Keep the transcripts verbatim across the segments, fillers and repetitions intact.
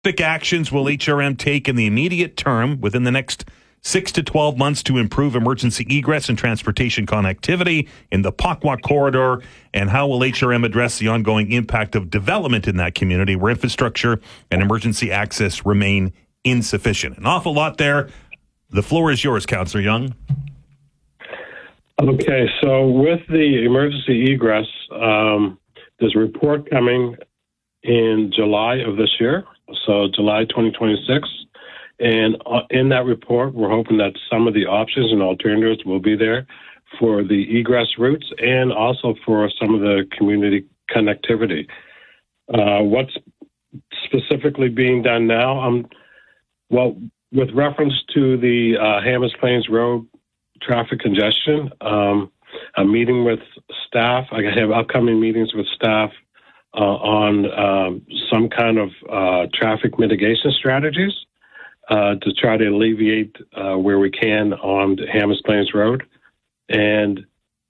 Specific actions will H R M take in the immediate term within the next six to twelve months to improve emergency egress and transportation connectivity in the Pockwalk corridor? And how will H R M address the ongoing impact of development in that community where infrastructure and emergency access remain insufficient? An awful lot there. The floor is yours, Councillor Young. Okay, so with the emergency egress, um, there's a report coming in July of this year, so July twenty twenty-six. And in that report, we're hoping that some of the options and alternatives will be there for the egress routes and also for some of the community connectivity. Uh, what's specifically being done now? Um, well, with reference to the uh, Hammonds Plains Road traffic congestion, um, I'm meeting with staff. I have upcoming meetings with staff uh, on um, some kind of uh, traffic mitigation strategies uh, to try to alleviate uh, where we can on Hammonds Plains Road. And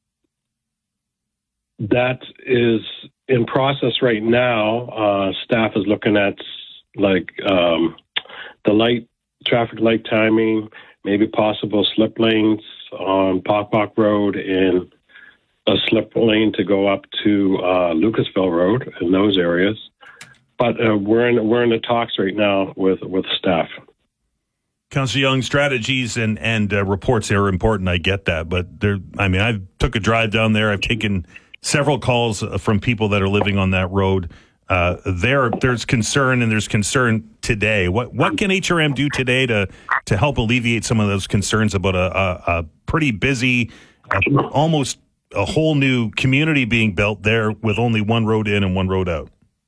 that is in process right now. Uh, staff is looking at like um, the light traffic light timing, maybe possible slip lanes on Pockwalk Road and a slip lane to go up to uh, Lucasville Road in those areas. But uh, we're in we're in the talks right now with with staff. Councillor Young, strategies and and uh, reports are important. I get that, but there. I mean, I took a drive down there. I've taken several calls from people that are living on that road. Uh, there, there's concern, and there's concern today. What what can H R M do today to to help alleviate some of those concerns about a, a, a pretty busy, uh, almost a whole new community being built there with only one road in and one road out?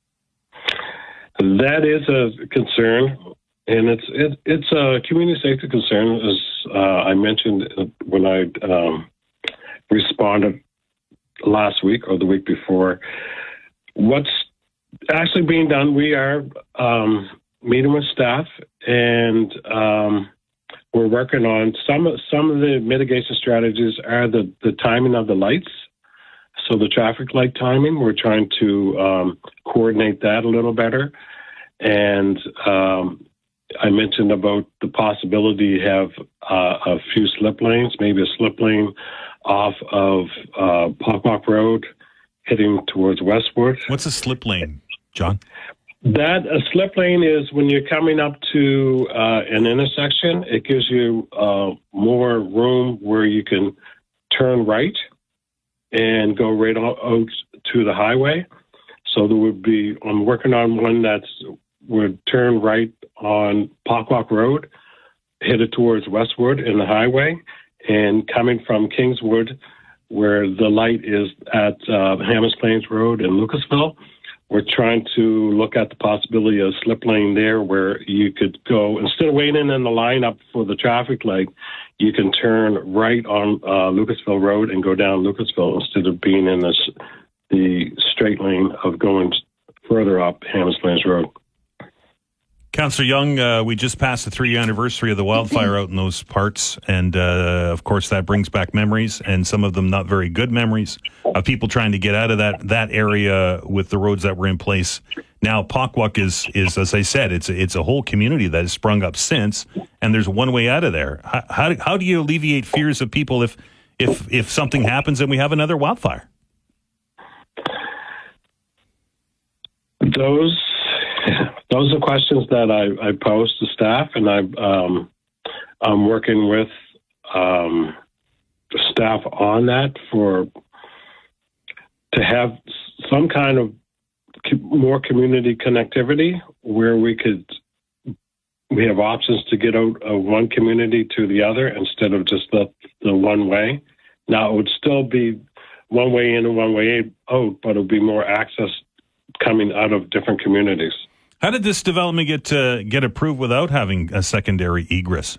That is a concern, and it's it, it's a community safety concern, as uh, I mentioned when I um, responded last week or the week before. What's actually being done, we are um, meeting with staff, and um, we're working on some some of the mitigation strategies are the, the timing of the lights. So the traffic light timing, we're trying to um, coordinate that a little better. And um, I mentioned about the possibility to have uh, a few slip lanes, maybe a slip lane off of uh, Pockwalk Road heading towards Westwood. What's a slip lane, John? That a slip lane is when you're coming up to uh, an intersection. It gives you uh, more room where you can turn right and go right out to the highway. So there would be, I'm working on one that's would turn right on Pockwalk Road, headed towards Westwood in the highway, and coming from Kingswood, where the light is at uh, Hammonds Plains Road in Lucasville. We're trying to look at the possibility of a slip lane there where you could go, instead of waiting in the lineup for the traffic light, you can turn right on uh, Lucasville Road and go down Lucasville instead of being in this, the straight lane of going further up Hammonds Plains Road. Councillor Young, uh, we just passed the three-year anniversary of the wildfire out in those parts, and uh, of course that brings back memories, and some of them not very good memories, of people trying to get out of that that area with the roads that were in place. Now, Pockwalk is, is as I said, it's a, it's a whole community that has sprung up since, and there's one way out of there. How, how, how do you alleviate fears of people if, if, if something happens and we have another wildfire? Those... Those are questions that I, I pose to staff, and I, um, I'm working with um, staff on that for to have some kind of more community connectivity where we could we have options to get out of one community to the other instead of just the, the one way. Now, it would still be one way in and one way out, but it would be more access coming out of different communities. How did this development get uh, get approved without having a secondary egress?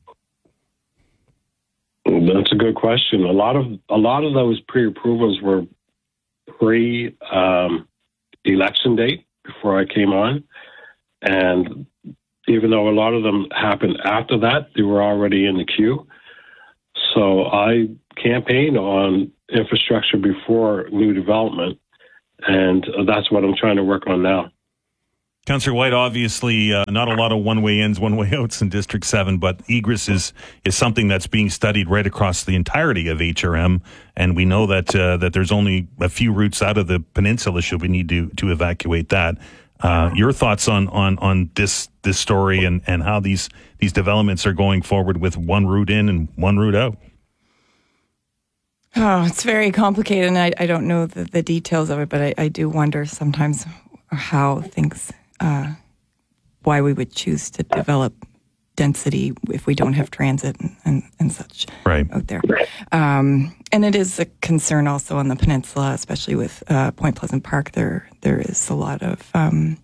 That's a good question. A lot of a lot of those pre-approvals were pre um, election date before I came on, and even though a lot of them happened after that, they were already in the queue. So I campaigned on infrastructure before new development, and that's what I'm trying to work on now. Councillor White, obviously uh, not a lot of one-way ins, one-way outs in District seven, but egress is, is something that's being studied right across the entirety of H R M, and we know that uh, that there's only a few routes out of the peninsula should we need to, to evacuate that. Uh, your thoughts on, on, on this this story and, and how these, these developments are going forward with one route in and one route out? Oh, it's very complicated, and I, I don't know the, the details of it, but I, I do wonder sometimes how things... Uh, why we would choose to develop density if we don't have transit and, and, and such right. out there. Um, and it is a concern also on the peninsula, especially with uh, Point Pleasant Park. There, there is a lot of um,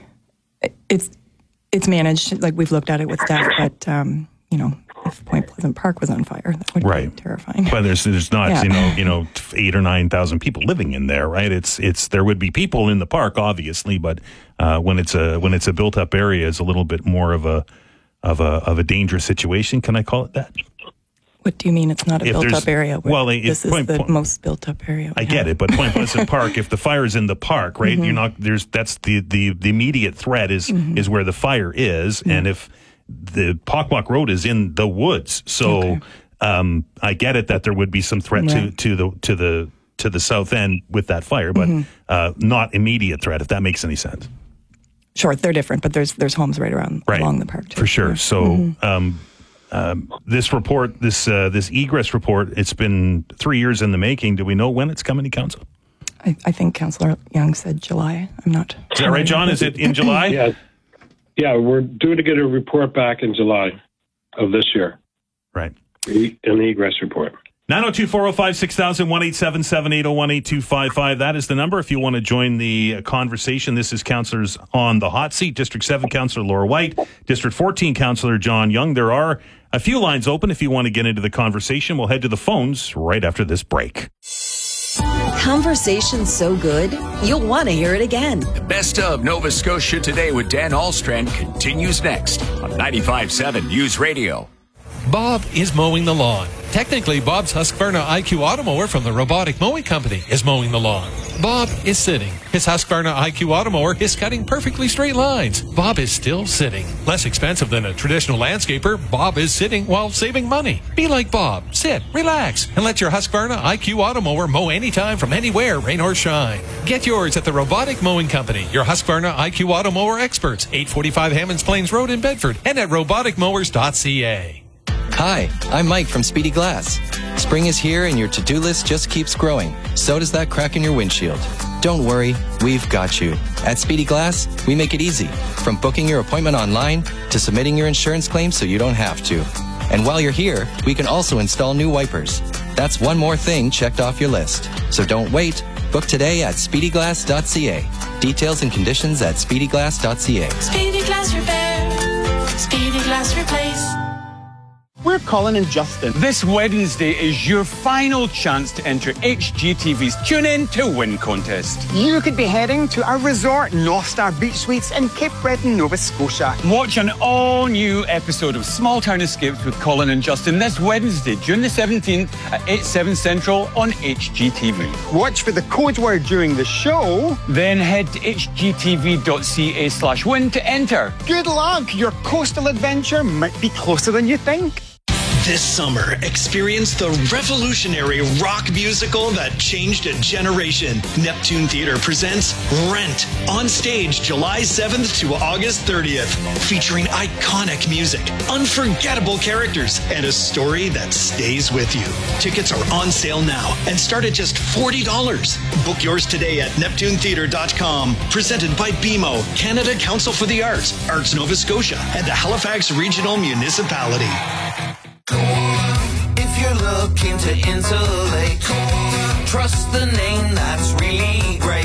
it's it's managed. Like we've looked at it with staff, but um, you know, if Point Pleasant Park was on fire, that would right. be terrifying. But there's there's not yeah. you know you know eight or nine thousand people living in there, right? It's it's there would be people in the park, obviously, but uh, when it's a when it's a built up area, it's a little bit more of a of a of a dangerous situation. Can I call it that? What do you mean it's not a If built there's- up area? well, if this is point- the point- most built up area. we I get have. it, but Point Pleasant Park, if the fire's in the park, right? Mm-hmm. You're not there's that's the the, the immediate threat is Mm-hmm. is where the fire is, Mm-hmm. and if the Pockwalk Road is in the woods, so Okay. um, I get it that there would be some threat Right. to to the to the to the south end with that fire, but Mm-hmm. uh, not immediate threat. If that makes any sense. Sure, they're different, but there's there's homes right around Right. along the park too. For sure. Yeah. So Mm-hmm. um, um, this report, this uh, this egress report, it's been three years in the making. Do we know when it's coming to council? I, I think Councillor Young said July. I'm not. Is that right, John? Is it in July? Yeah, yeah, we're due to get a report back in July of this year, Right. an egress report. nine oh two, four oh five, six thousand, one eight seven seven, eight oh one, eight two five five. That is the number if you want to join the uh, conversation. This is Councillors on the Hot Seat. District seven, Councillor Laura White. District fourteen, Councillor John Young. There are a few lines open if you want to get into the conversation. We'll head to the phones right after this break. Conversation's so good, you'll want to hear it again. The best of Nova Scotia Today with Dan Alstrand continues next on ninety-five point seven News Radio. Bob is mowing the lawn. Technically, Bob's Husqvarna I Q Automower from the Robotic Mowing Company is mowing the lawn. Bob is sitting. His Husqvarna I Q Automower is cutting perfectly straight lines. Bob is still sitting. Less expensive than a traditional landscaper, Bob is sitting while saving money. Be like Bob. Sit, relax, and let your Husqvarna I Q Automower mow anytime from anywhere, rain or shine. Get yours at the Robotic Mowing Company, your Husqvarna I Q Automower experts, eight forty-five Hammonds Plains Road in Bedford, and at robotic mowers dot c a. Hi, I'm Mike from Speedy Glass. Spring is here and your to-do list just keeps growing. So does that crack in your windshield. Don't worry, we've got you. At Speedy Glass, we make it easy. From booking your appointment online to submitting your insurance claim so you don't have to. And while you're here, we can also install new wipers. That's one more thing checked off your list. So don't wait. Book today at speedy glass dot c a. Details and conditions at speedy glass dot c a. Speedy Glass Repair. Speedy Glass Replace. We're Colin and Justin. This Wednesday is your final chance to enter H G T V's Tune In to Win contest. You could be heading to our resort, North Star Beach Suites in Cape Breton, Nova Scotia. Watch an all-new episode of Small Town Escapes with Colin and Justin this Wednesday, June the seventeenth at eight, seven Central on H G T V. Watch for the code word during the show. Then head to h g t v dot c a slash win to enter. Good luck! Your coastal adventure might be closer than you think. This summer, experience the revolutionary rock musical that changed a generation. Neptune Theater presents Rent on stage July seventh to August thirtieth, featuring iconic music, unforgettable characters, and a story that stays with you. Tickets are on sale now and start at just forty dollars. Book yours today at neptune theater dot com. Presented by B M O, Canada Council for the Arts, Arts Nova Scotia, and the Halifax Regional Municipality. If you're looking to insulate, trust the name that's really great.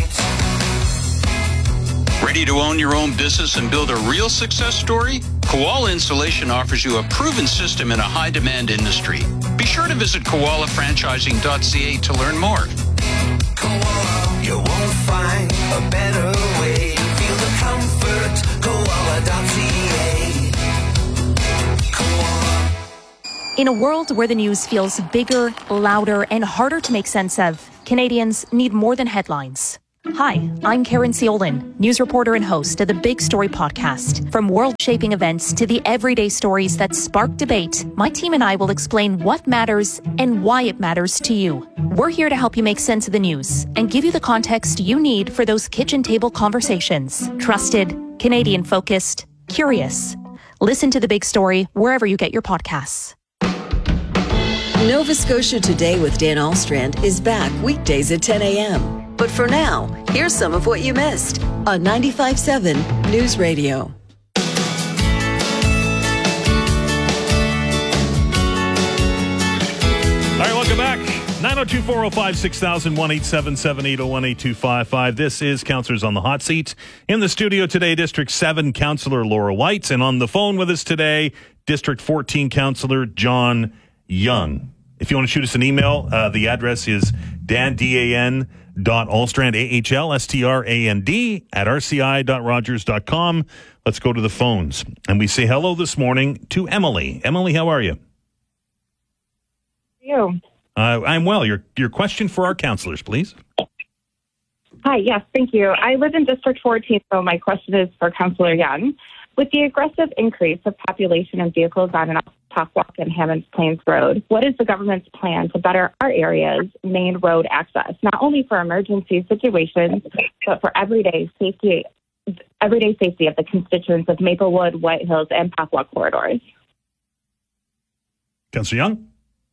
Ready to own your own business and build a real success story? Koala Installation offers you a proven system in a high-demand industry. Be sure to visit koala franchising dot c a to learn more. Koala, you won't find a better way. Feel the comfort, koala dot c a. In a world where the news feels bigger, louder, and harder to make sense of, Canadians need more than headlines. Hi, I'm Karen Seolin, news reporter and host of the Big Story podcast. From world-shaping events to the everyday stories that spark debate, my team and I will explain what matters and why it matters to you. We're here to help you make sense of the news and give you the context you need for those kitchen table conversations. Trusted, Canadian-focused, curious. Listen to The Big Story wherever you get your podcasts. Nova Scotia Today with Dan Alstrand is back weekdays at ten a.m. But for now, here's some of what you missed on ninety-five point seven News Radio. All right, welcome back. nine oh two, four oh five, six thousand, one eight seven seven, eight oh one, eight two five five. This is Councillors on the Hot Seat. In the studio today, District seven Councillor Laura White. And on the phone with us today, District fourteen Councillor John Young. If you want to shoot us an email, uh, the address is dan, D A N, dot Alstrand, A H L S T R A N D, at R C I dot rogers dot com. Let's go to the phones. And we say hello this morning to Emily. Emily, how are you? You. Uh, I'm well. Your your question for our councillors, please. Hi, yes, thank you. I live in District fourteen, so my question is for Councillor Young. With the aggressive increase of population and vehicles on and off Top and Hammonds Plains Road, what is the government's plan to better our area's main road access, not only for emergency situations, but for everyday safety, everyday safety of the constituents of Maplewood, White Hills, and Papua corridors? Councillor Young?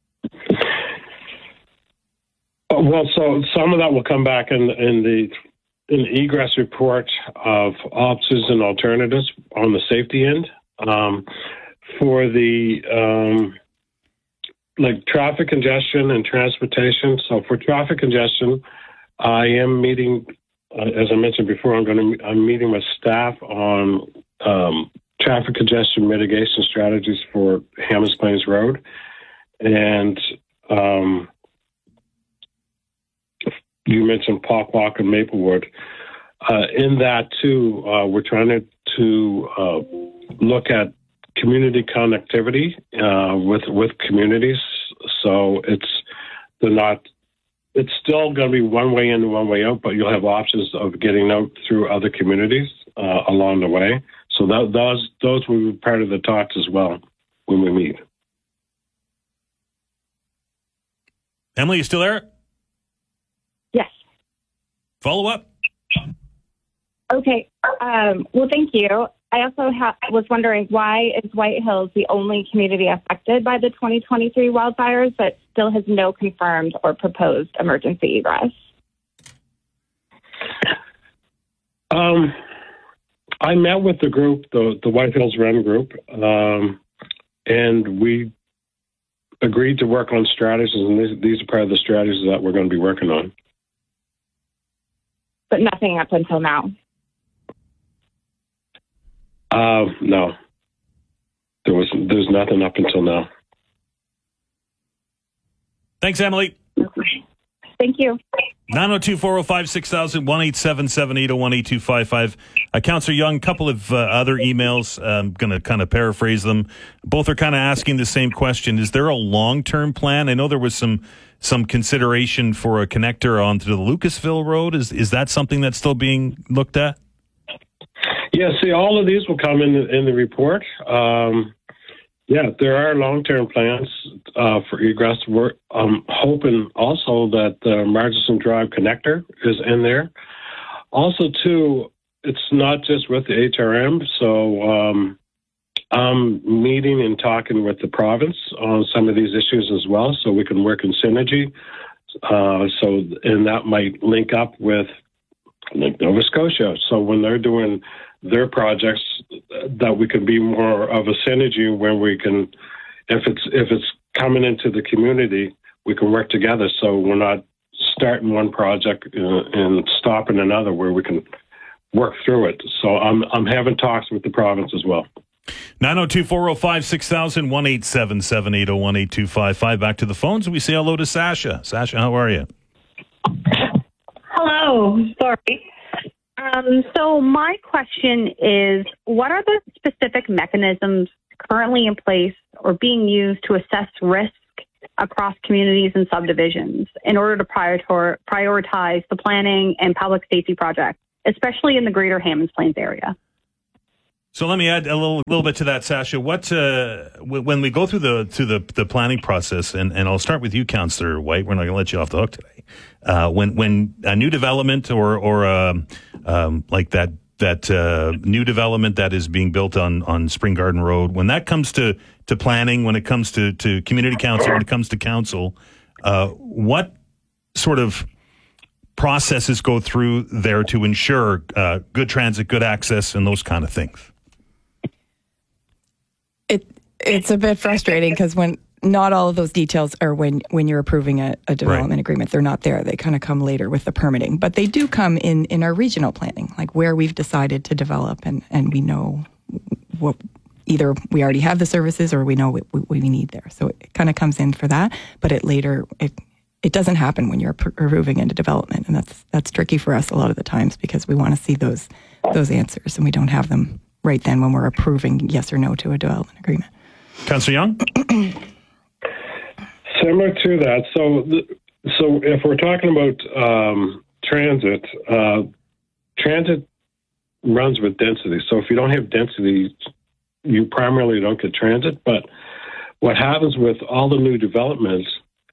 Well, so some of that will come back in, in the in the egress report of options and alternatives on the safety end. Um, for the um, like traffic congestion and transportation. So for traffic congestion, I am meeting, uh, as I mentioned before, I'm going to I'm meeting with staff on um, traffic congestion mitigation strategies for Hammonds Plains Road, and um, you mentioned Pawquak and Maplewood. Uh, in that, too, uh, we're trying to, to uh, look at community connectivity uh, with with communities. So it's they're not. It's still going to be one way in and one way out, but you'll have options of getting out through other communities uh, along the way. So that, those those will be part of the talks as well when we meet. Emily, you still there? Yes. Follow up? Okay. Um, well, thank you. I also ha- was wondering, why is White Hills the only community affected by the twenty twenty-three wildfires that still has no confirmed or proposed emergency egress? Um, I met with the group, the, the White Hills Run group, um, and we agreed to work on strategies, and these, these are part of the strategies that we're going to be working on. But nothing up until now? Uh, no. There was there's nothing up until now. Thanks, Emily. Thank you. nine oh two, four oh five, six thousand, one eight seven seven, eight oh one, eight two five five. Uh, Councillor Young, a couple of uh, other emails. I'm going to kind of paraphrase them. Both are kind of asking the same question. Is there a long-term plan? I know there was some some consideration for a connector onto the Lucasville Road. Is is that something that's still being looked at? Yeah, see, all of these will come in the, in the report. Um, yeah, there are long-term plans uh, for egress work. I'm hoping also that the Margeson Drive connector is in there. Also, too, it's not just with the H R M. So um, I'm meeting and talking with the province on some of these issues as well, so we can work in synergy. Uh, so, and that might link up with like Nova Scotia. So when they're doing their projects, that we can be more of a synergy where we can, if it's if it's coming into the community, we can work together. So we're not starting one project and stopping another, where we can work through it. So I'm I'm having talks with the province as well. nine oh two, four oh five, six thousand, one eight seven seven, eight oh one, eight two five five. Back to the phones. We say hello to Sasha. Sasha, how are you? Hello. Sorry. Um, so my question is, what are the specific mechanisms currently in place or being used to assess risk across communities and subdivisions in order to prior- prioritize the planning and public safety projects, especially in the greater Hammonds Plains area. So let me add a little little bit to that, Sasha. What uh, w- when we go through the to the, the planning process, and, and I'll start with you, Councillor White. We're not going to let you off the hook today. Uh, when when a new development or or um, um, like that that uh, new development that is being built on, on Spring Garden Road, when that comes to, to planning, when it comes to, to community council, when it comes to council, uh, what sort of processes go through there to ensure uh, good transit, good access, and those kind of things? It it's a bit frustrating because when not all of those details are when, when you're approving a, a development right. agreement. They're not there. They kind of come later with the permitting. But they do come in, in our regional planning, like where we've decided to develop and, and we know what either we already have the services or we know what, what we need there. So it kind of comes in for that. But it later, it it doesn't happen when you're approving into development. And that's that's tricky for us a lot of the times because we want to see those those answers and we don't have them right then when we're approving yes or no to a development agreement. Councillor Young? Similar to that, so the, so if we're talking about um, transit, uh, transit runs with density. So if you don't have density, you primarily don't get transit. But what happens with all the new developments,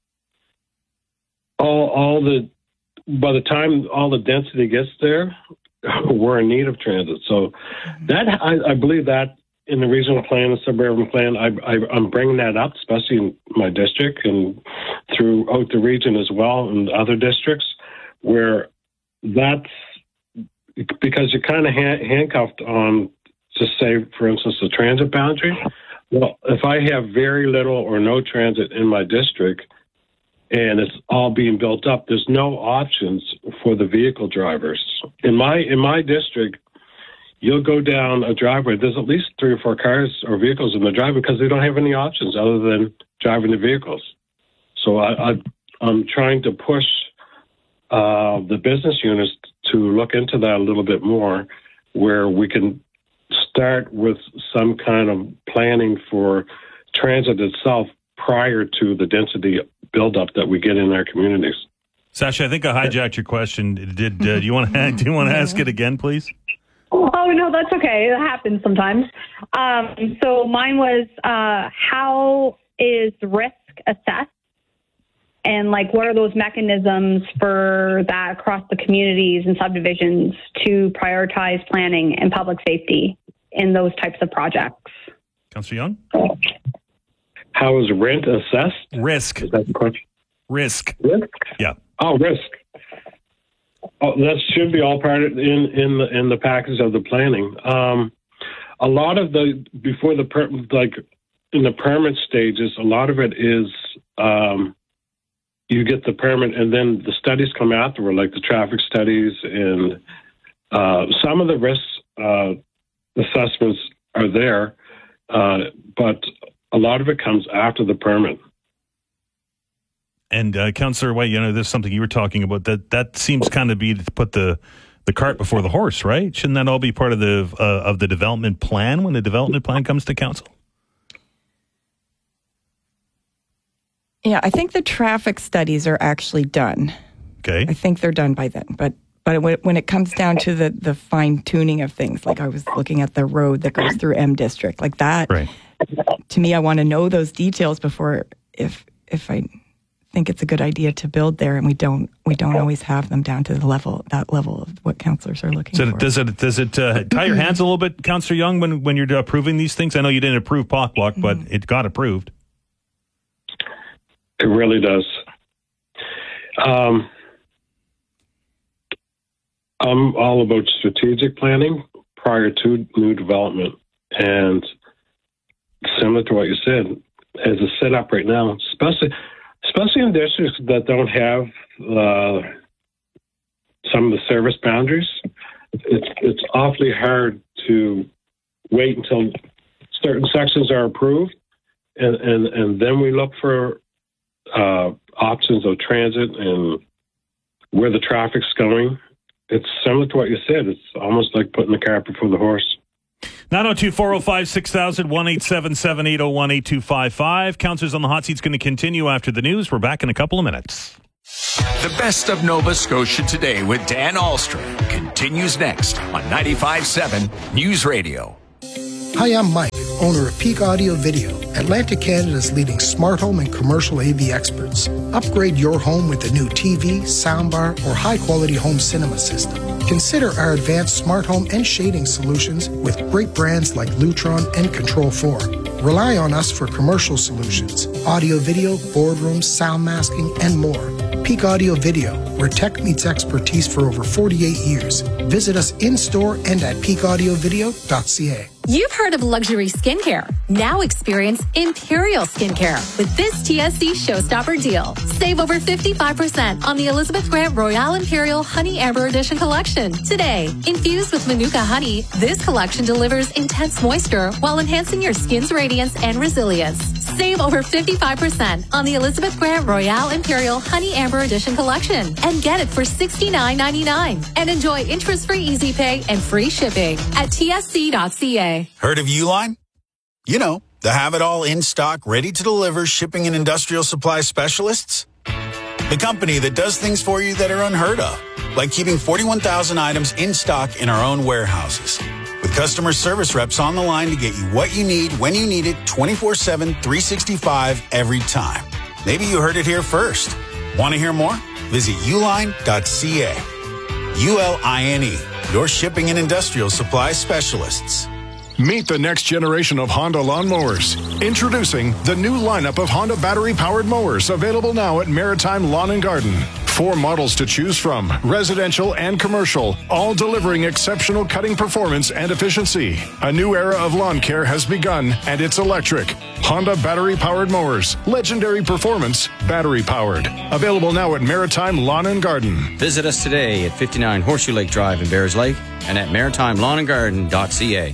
all all the by the time all the density gets there, we're in need of transit. So that I, I believe that. In the regional plan and suburban plan, I, I, I'm bringing that up, especially in my district and throughout the region as well, and other districts, where that's because you're kind of ha- handcuffed on, just say, for instance, the transit boundary. Well, if I have very little or no transit in my district and it's all being built up, there's no options for the vehicle drivers. In my in my district, you'll go down a driveway, there's at least three or four cars or vehicles in the driveway because they don't have any options other than driving the vehicles. So I, I, I'm trying to push uh, the business units to look into that a little bit more, where we can start with some kind of planning for transit itself prior to the density buildup that we get in our communities. Sasha, I think I hijacked your question. Did uh, do you want to do you want to ask it again, please? Oh, no, that's okay. It happens sometimes. Um, so mine was, uh, how is risk assessed? And, like, what are those mechanisms for that across the communities and subdivisions to prioritize planning and public safety in those types of projects? Councillor Young? How is rent assessed? Risk. Is that the question? Risk. Risk? Yeah. Oh, risk. Oh, that should be all part of in in the in the package of the planning. Um, a lot of the before the per, like in the permit stages, a lot of it is um, you get the permit and then the studies come afterward, like the traffic studies and uh, some of the risk uh, assessments are there, uh, but a lot of it comes after the permit. And uh, Councillor White, you know, there's something you were talking about that that seems kind of be to put the the cart before the horse, right? Shouldn't that all be part of the uh, of the development plan when the development plan comes to council? Yeah, I think the traffic studies are actually done. Okay, I think they're done by then. But but when it comes down to the the fine tuning of things, like I was looking at the road that goes through M District, like that. Right. To me, I want to know those details before if if I. think it's a good idea to build there, and we don't we don't always have them down to the level that level of what councillors are looking so for. Does it does it uh, tie your hands a little bit, Councillor Young, when when you're approving these things? I know you didn't approve P O C block, but mm-hmm. it got approved. It really does. Um, I'm all about strategic planning prior to new development, and similar to what you said, as a setup right now, especially. Especially in districts that don't have uh, some of the service boundaries, it's it's awfully hard to wait until certain sections are approved, and, and, and then we look for uh, options of transit and where the traffic's going. It's similar to what you said. It's almost like putting the cart before the horse. nine oh two, four oh five, six thousand, one eight seven seven, eight oh one, eight two five five. Counselors on the Hot Seat's going to continue after the news. We're back in a couple of minutes. The best of Nova Scotia Today with Dan Ahlstrom continues next on ninety-five seven News Radio. Hi, I'm Mike, owner of Peak Audio Video, Atlantic Canada's leading smart home and commercial A V experts. Upgrade your home with a new T V, soundbar, or high-quality home cinema system. Consider our advanced smart home and shading solutions with great brands like Lutron and Control four. Rely on us for commercial solutions, audio video, boardrooms, sound masking, and more. Peak Audio Video, where tech meets expertise for over forty-eight years. Visit us in-store and at peak audio video dot c a. You've heard of luxury skincare. Now experience Imperial Skincare with this T S C Showstopper deal. Save over fifty-five percent on the Elizabeth Grant Royale Imperial Honey Amber Edition collection. Today, infused with Manuka honey, this collection delivers intense moisture while enhancing your skin's radiance and resilience. Save over fifty-five percent on the Elizabeth Grant Royale Imperial Honey Amber Edition collection and get it for sixty-nine ninety-nine. And enjoy interest-free easy pay and free shipping at T S C dot c a. Heard of Uline? You know, the have-it-all in-stock, ready-to-deliver shipping and industrial supply specialists. The company that does things for you that are unheard of, like keeping forty-one thousand items in stock in our own warehouses. With customer service reps on the line to get you what you need, when you need it, twenty-four seven, three sixty-five, every time. Maybe you heard it here first. Want to hear more? Visit uline dot c a. U L I N E, your shipping and industrial supply specialists. Meet the next generation of Honda lawnmowers. Introducing the new lineup of Honda battery-powered mowers, available now at Maritime Lawn and Garden. Four models to choose from, residential and commercial, all delivering exceptional cutting performance and efficiency. A new era of lawn care has begun, and it's electric. Honda battery-powered mowers. Legendary performance, battery-powered. Available now at Maritime Lawn and Garden. Visit us today at fifty-nine Horseshoe Lake Drive in Bears Lake and at maritime lawn and garden dot c a.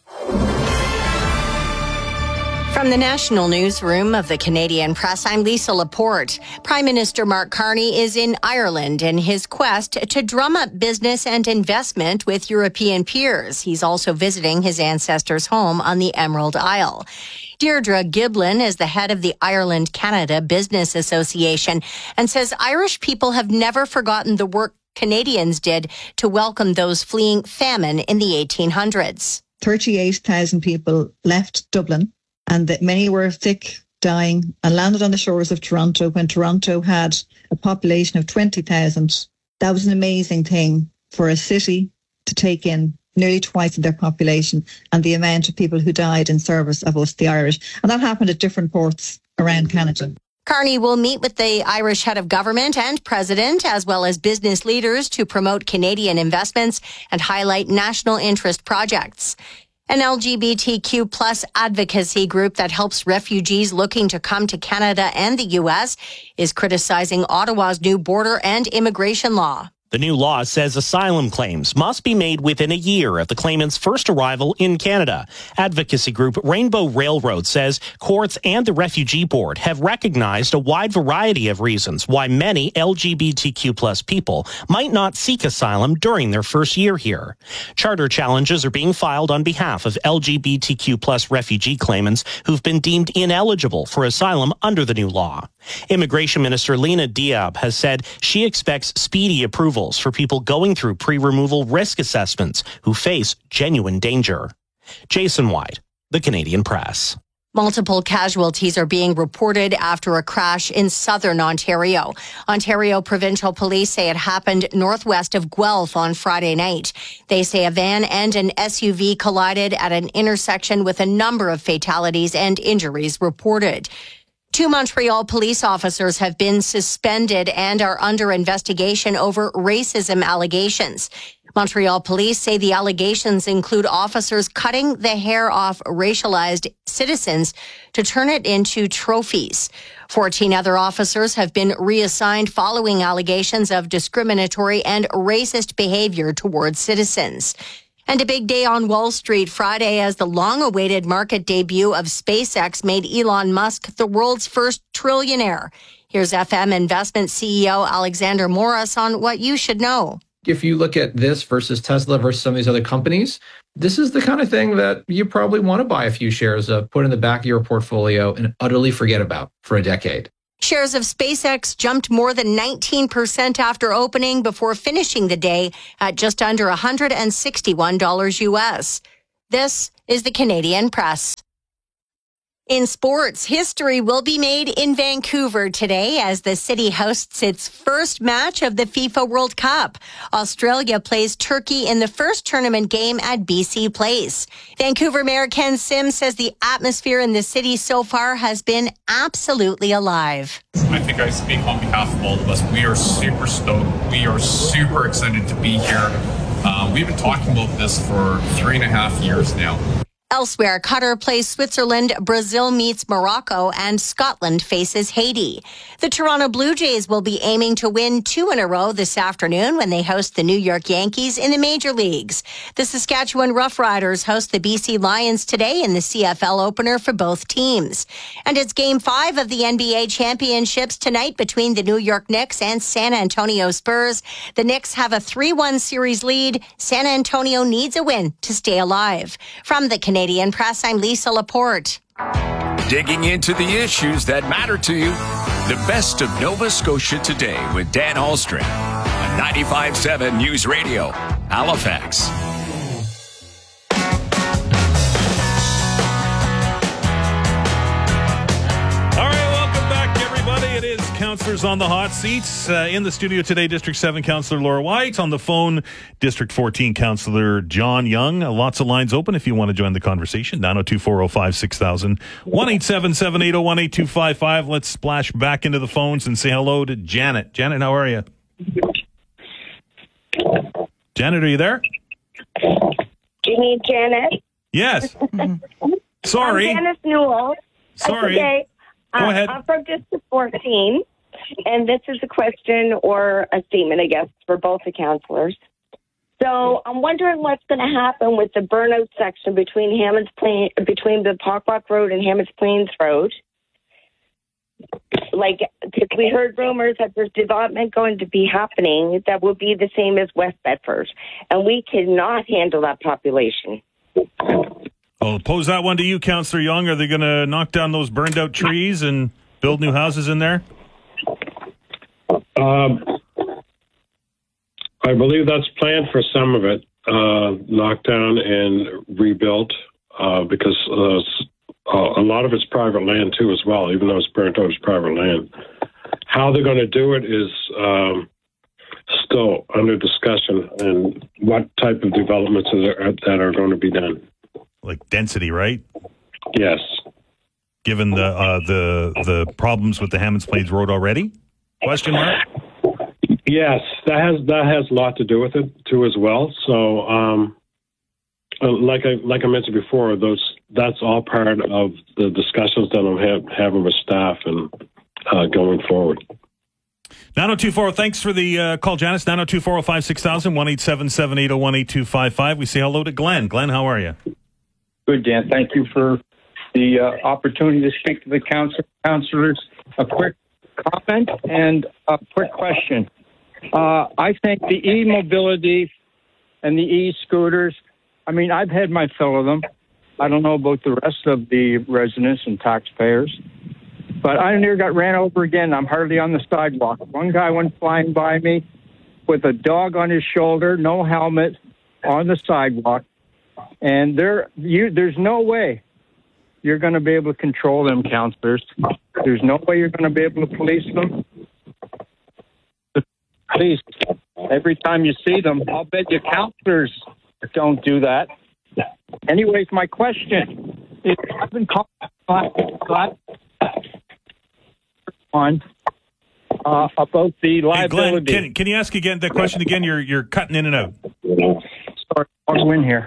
From the National Newsroom of the Canadian Press, I'm Lisa Laporte. Prime Minister Mark Carney is in Ireland in his quest to drum up business and investment with European peers. He's also visiting his ancestors' home on the Emerald Isle. Deirdre Giblin is the head of the Ireland-Canada Business Association and says Irish people have never forgotten the work Canadians did to welcome those fleeing famine in the eighteen hundreds. thirty-eight thousand people left Dublin, and that many were sick, dying, and landed on the shores of Toronto when Toronto had a population of twenty thousand. That was an amazing thing for a city to take in nearly twice their population and the amount of people who died in service of us, the Irish. And that happened at different ports around Canada. Carney will meet with the Irish head of government and president, as well as business leaders, to promote Canadian investments and highlight national interest projects. An L G B T Q plus advocacy group that helps refugees looking to come to Canada and the U S is criticizing Ottawa's new border and immigration law. The new law says asylum claims must be made within a year of the claimant's first arrival in Canada. Advocacy group Rainbow Railroad says courts and the Refugee Board have recognized a wide variety of reasons why many L G B T Q plus people might not seek asylum during their first year here. Charter challenges are being filed on behalf of L G B T Q plus refugee claimants who've been deemed ineligible for asylum under the new law. Immigration Minister Lena Diab has said she expects speedy approvals for people going through pre-removal risk assessments who face genuine danger. Jason White, The Canadian Press. Multiple casualties are being reported after a crash in southern Ontario. Ontario Provincial Police say it happened northwest of Guelph on Friday night. They say a van and an S U V collided at an intersection with a number of fatalities and injuries reported. Two Montreal police officers have been suspended and are under investigation over racism allegations. Montreal police say the allegations include officers cutting the hair off racialized citizens to turn it into trophies. Fourteen other officers have been reassigned following allegations of discriminatory and racist behavior towards citizens. And a big day on Wall Street Friday as the long-awaited market debut of SpaceX made Elon Musk the world's first trillionaire. Here's F M Investment C E O Alexander Morris on what you should know. If you look at this versus Tesla versus some of these other companies, this is the kind of thing that you probably want to buy a few shares of, put in the back of your portfolio, and utterly forget about for a decade. Shares of SpaceX jumped more than nineteen percent after opening before finishing the day at just under one hundred sixty-one dollars U S. This is the Canadian Press. In sports, history will be made in Vancouver today as the city hosts its first match of the FIFA World Cup. Australia plays Turkey in the first tournament game at B C Place. Vancouver Mayor Ken Sims says the atmosphere in the city so far has been absolutely alive. I think I speak on behalf of all of us. We are super stoked. We are super excited to be here. Uh, we've been talking about this for three and a half years now. Elsewhere, Qatar plays Switzerland, Brazil meets Morocco, and Scotland faces Haiti. The Toronto Blue Jays will be aiming to win two in a row this afternoon when they host the New York Yankees in the major leagues. The Saskatchewan Roughriders host the B C Lions today in the C F L opener for both teams. And it's Game five of the N B A Championships tonight between the New York Knicks and San Antonio Spurs. The Knicks have a three one series lead. San Antonio needs a win to stay alive. From the Canadian Canadian Press, I'm Lisa Laporte. Digging into the issues that matter to you. The best of Nova Scotia Today with Dan Ahlstrom on ninety-five point seven News Radio, Halifax. Councillors on the hot seats. Uh, in the studio today, District seven Councillor Laura White. On the phone, District fourteen Councillor John Young. Uh, lots of lines open if you want to join the conversation. nine oh two, four oh five, six thousand. one eight seven, seven eight oh, one eight two five five. Let's splash back into the phones and say hello to Janet. Janet, how are you? Janet, are you there? Do you need Janet? Yes. Sorry. I'm Janice Newell. Sorry. That's okay. Go ahead. I'm from District fourteen, and this is a question or a statement, I guess, for both the councillors. So I'm wondering what's going to happen with the burnout section between Hammonds Plain, between the Parkwalk Road and Hammonds Plains Road. Like, we heard rumors that there's development going to be happening that will be the same as West Bedford, and we cannot handle that population. I'll pose that one to you, Councillor Young. Are they going to knock down those burned out trees and build new houses in there? Um, I believe that's planned for some of it, uh, knocked down and rebuilt, uh, because uh, a lot of it's private land too as well, even though it's burnt out, it's private land. How they're going to do it is um, still under discussion, and what type of developments are, that are going to be done. Like density, right? Yes. Given the uh, the the problems with the Hammonds Plains Road already? Question mark? Yes, that has that has a lot to do with it too as well. So, um, like I like I mentioned before, those that's all part of the discussions that I'm ha- having with staff and uh, going forward. nine oh two four, thanks for the uh, call, Janice. nine oh two, four oh five, six thousand, one eight seven, seven eight oh, one eight two five five. We say hello to Glenn. Glenn, how are you? Good, Dan. Thank you for the uh, opportunity to speak to the council, councillors. A quick comment and a quick question. Uh, I think the e-mobility and the e-scooters, I mean, I've had my fill of them. I don't know about the rest of the residents and taxpayers, but I near got ran over again. I'm hardly on the sidewalk. One guy went flying by me with a dog on his shoulder, no helmet, on the sidewalk. And there, you, there's no way you're going to be able to control them, councillors. There's no way you're going to be able to police them. Please, every time you see them, I'll bet you councillors don't do that. Anyways, my question is, I've been calling on uh, about the liability. Hey Glenn, can, can you ask again that question again? You're you're cutting in and out. Sorry, I'll go in here.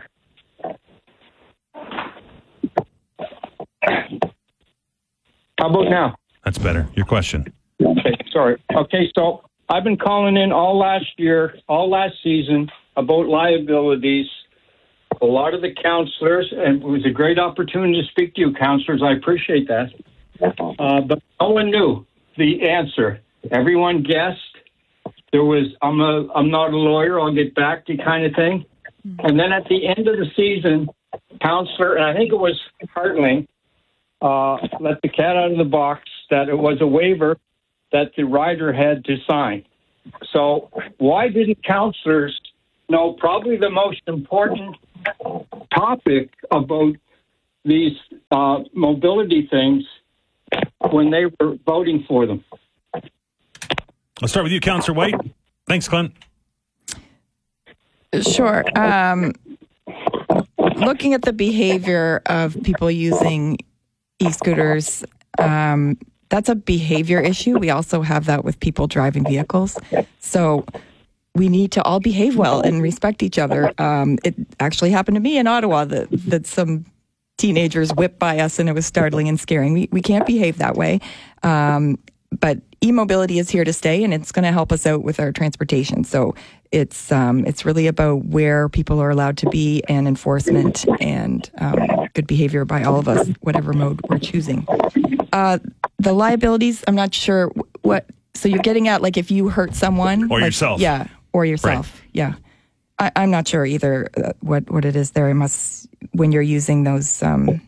How about now? That's better. Your question. Okay, sorry. Okay, so I've been calling in all last year, all last season about liabilities. A lot of the councillors, and it was a great opportunity to speak to you, councillors. I appreciate that. Uh, but no one knew the answer. Everyone guessed. There was, I'm a, I'm not a lawyer, I'll get back to you kind of thing. And then at the end of the season, Councillor, and I think it was Hartling, uh, let the cat out of the box that it was a waiver that the rider had to sign. So why didn't councillors know probably the most important topic about these uh, mobility things when they were voting for them? I'll start with you, Councillor White. Thanks, Clint. Sure. Um, looking at the behavior of people using e-scooters, um, that's a behavior issue. We also have that with people driving vehicles. So we need to all behave well and respect each other. Um, it actually happened to me in Ottawa that, that some teenagers whipped by us, and it was startling and scaring. We, we can't behave that way. Um, but e-mobility is here to stay, and it's going to help us out with our transportation. So it's um, it's really about where people are allowed to be and enforcement and um, good behavior by all of us, whatever mode we're choosing. Uh, the liabilities, I'm not sure what. So you're getting at, like, if you hurt someone, or like, yourself, yeah, or yourself, right. yeah. I, I'm not sure either uh, what what it is there. I must when you're using those. Um,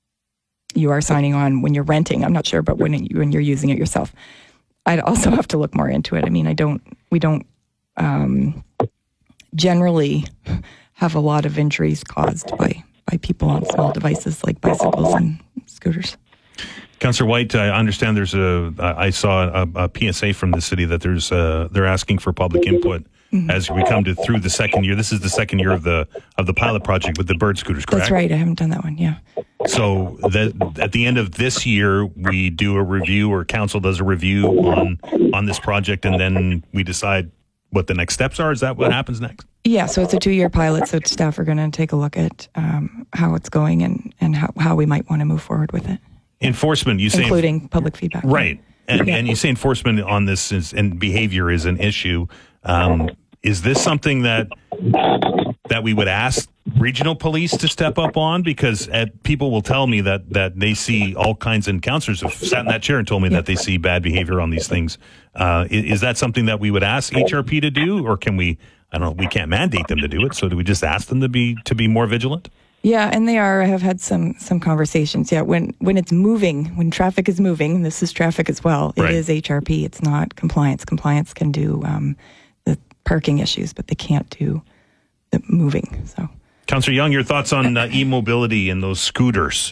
you are signing on when you're renting. I'm not sure, but when it, when you're using it yourself, I'd also have to look more into it. I mean, I don't. We don't um, generally have a lot of injuries caused by by people on small devices like bicycles and scooters. Councillor White, I understand there's a. I saw a, a P S A from the city that there's a, they're asking for public input mm-hmm. as we come to through the second year. This is the second year of the of the pilot project with the bird scooters, correct? That's right. I haven't done that one. Yeah. So that at the end of this year, we do a review, or council does a review on on this project, and then we decide what the next steps are. Is that what happens next? Yeah. So it's a two-year pilot. So staff are going to take a look at um, how it's going and and how, how we might want to move forward with it. Enforcement, you say, including public feedback, right? And yeah. and you say enforcement on this is, and behavior is an issue. Um, is this something that that we would ask regional police to step up on? Because at, people will tell me that that they see all kinds, and councillors have sat in that chair and told me yeah. that they see bad behavior on these things. Uh, is, is that something that we would ask H R P to do, or can we? I don't know. We can't mandate them to do it, so do we just ask them to be to be more vigilant? Yeah, and they are. I have had some some conversations. Yeah, when when it's moving, when traffic is moving, this is traffic as well. It right. is H R P. It's not compliance. Compliance can do um, the parking issues, but they can't do the moving. So, Councillor Young, your thoughts on uh, e-mobility and those scooters?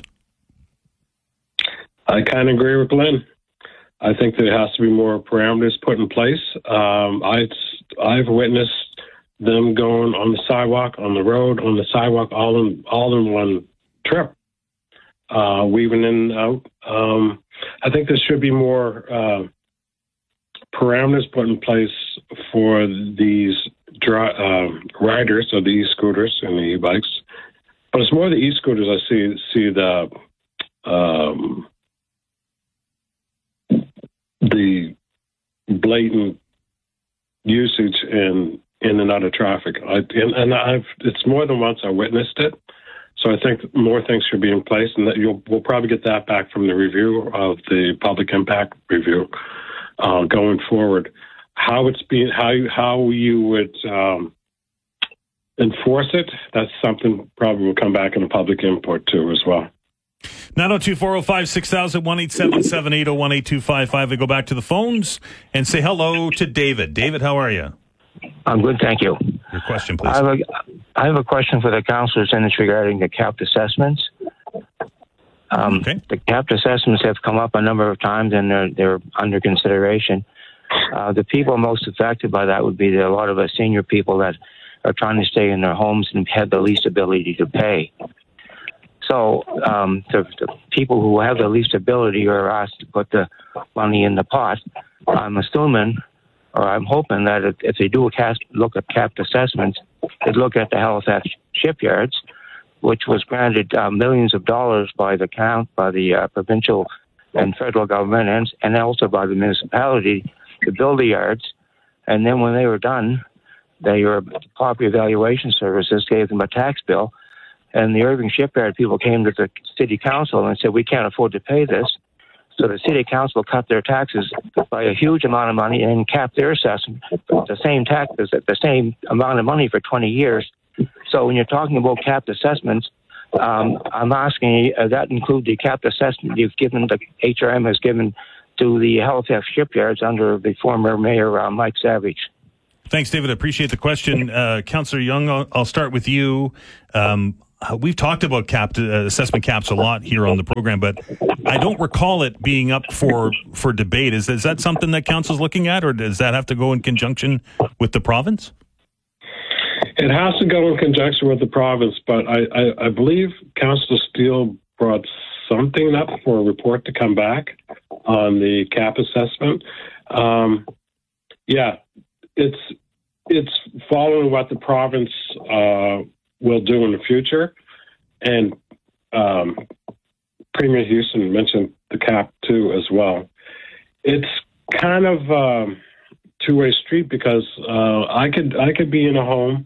I kind of agree with Glenn. I think there has to be more parameters put in place. Um, I I've witnessed them going on the sidewalk, on the road, on the sidewalk, all in all in one trip, uh, weaving in and out. Um, I think there should be more uh, parameters put in place for these dri- uh, riders of the e-scooters and the e-bikes. But it's more the e-scooters I see see the um, the blatant usage and in and out of traffic. I, and, and I've, it's more than once I witnessed it. So I think more things should be in place, and that you'll, we'll probably get that back from the review of the public impact review uh, going forward. How it's being, how you, how you would um, enforce it, that's something probably will come back in the public input too as well. nine oh two, four oh five, six thousand, one eight seven seven, eight oh one, eight two five five. We go back to the phones and say hello to David. David, how are you? I'm good, thank you. Your question, please. I have a, I have a question for the councillors, and it's regarding the capped assessments. Um, okay. The capped assessments have come up a number of times, and they're, they're under consideration. Uh, the people most affected by that would be the, a lot of us senior people that are trying to stay in their homes and have the least ability to pay. So um, the, the people who have the least ability are asked to put the money in the pot. I'm assuming, or I'm hoping that if, if they do a cast, look at capped assessments, they'd look at the Halifax shipyards, which was granted uh, millions of dollars by the count, by the uh, provincial and federal government, and, and also by the municipality to build the yards. And then when they were done, they were property evaluation services gave them a tax bill. And the Irving Shipyard people came to the city council and said, we can't afford to pay this. So the city council cut their taxes by a huge amount of money and capped their assessment at the same taxes, at the same amount of money for twenty years. So when you're talking about capped assessments, um, I'm asking you, does that include the capped assessment you've given, the H R M has given to the Halifax shipyards under the former mayor, uh, Mike Savage? Thanks, David. I appreciate the question. Uh, Councillor Young, I'll, I'll start with you. Um, we've talked about capped uh, assessment caps a lot here on the program, but I don't recall it being up for, for debate. Is, is that something that Council's looking at, or does that have to go in conjunction with the province? It has to go in conjunction with the province, but I, I, I believe Councillor Steele brought something up for a report to come back on the cap assessment. Um, yeah, it's it's following what the province uh, will do in the future, and um, Premier Houston mentioned the cap too as well. It's kind of um, two-way street because uh, I could I could be in a home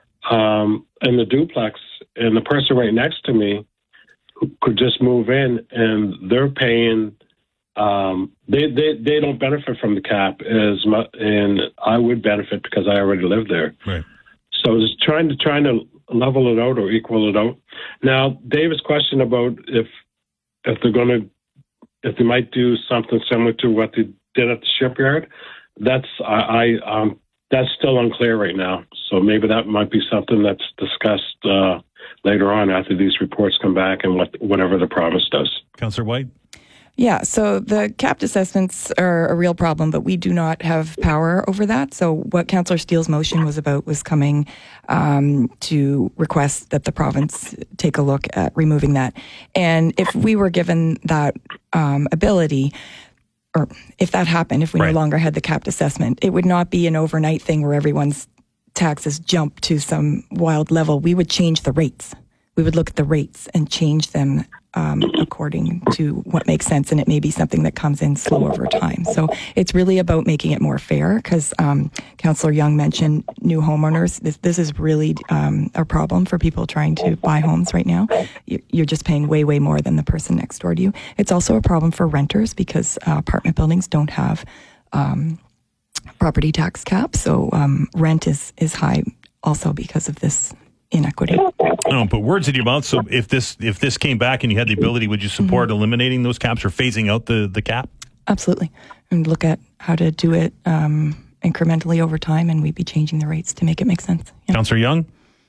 um, in the duplex, and the person right next to me could just move in, and they're paying. Um, they, they they don't benefit from the cap as much, and I would benefit because I already live there. Right. So just trying to trying to level it out or equal it out. Now, David's question about if if they're going to if they might do something similar to what they did at the shipyard, that's I, I um that's still unclear right now. So maybe that might be something that's discussed uh, later on after these reports come back and what whatever the province does. Councillor White? Yeah, so the capped assessments are a real problem, but we do not have power over that. So what Councillor Steele's motion was about was coming um, to request that the province take a look at removing that. And if we were given that um, ability, or if that happened, if we right. no longer had the capped assessment, it would not be an overnight thing where everyone's taxes jump to some wild level. We would change the rates. We would look at the rates and change them um, according to what makes sense, and it may be something that comes in slow over time. So it's really about making it more fair, because um, Councillor Young mentioned new homeowners. This, this is really um, a problem for people trying to buy homes right now. You're just paying way, way more than the person next door to you. It's also a problem for renters because uh, apartment buildings don't have um, property tax cap, so um, rent is, is high also because of this inequity. No, put words in your mouth. So if this if this came back and you had the ability, would you support mm-hmm. eliminating those caps or phasing out the, the cap? Absolutely. And look at how to do it um, incrementally over time, and we'd be changing the rates to make it make sense. Yeah. Councillor Young?